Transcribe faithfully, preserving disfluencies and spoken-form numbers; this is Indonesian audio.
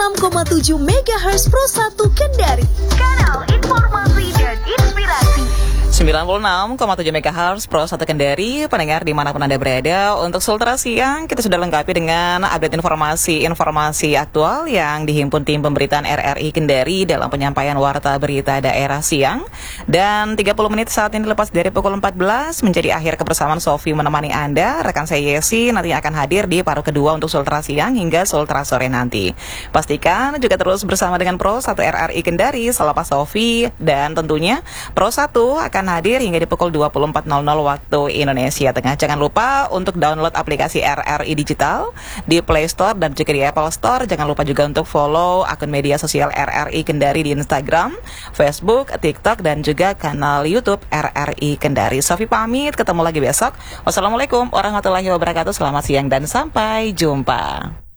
enam koma tujuh megahertz Pro satu Kendari. Kanal informasi dan inspirasi. sembilan puluh enam koma tujuh megahertz Pro satu Kendari, pendengar dimanapun Anda berada. Untuk Sultra Siang, kita sudah lengkapi dengan update informasi-informasi aktual yang dihimpun tim pemberitaan R R I Kendari dalam penyampaian Warta Berita Daerah Siang. Dan tiga puluh menit saat ini lepas dari pukul empat belas menjadi akhir kebersamaan Sofi menemani Anda. Rekan saya Yesi nanti akan hadir di paruh kedua untuk Sultra Siang hingga Sultra Sore nanti. Pastikan juga terus bersama dengan Pro satu R R I Kendari selepas Sofi, dan tentunya Pro satu akan hadir hingga di pukul dua puluh empat nol nol waktu Indonesia Tengah. Jangan lupa untuk download aplikasi R R I Digital di Play Store dan juga di Apple Store. Jangan lupa juga untuk follow akun media sosial R R I Kendari di Instagram, Facebook, TikTok, dan juga kanal YouTube R R I Kendari. Sofi pamit, ketemu lagi besok. Wassalamualaikum warahmatullahi wabarakatuh. Selamat siang dan sampai jumpa.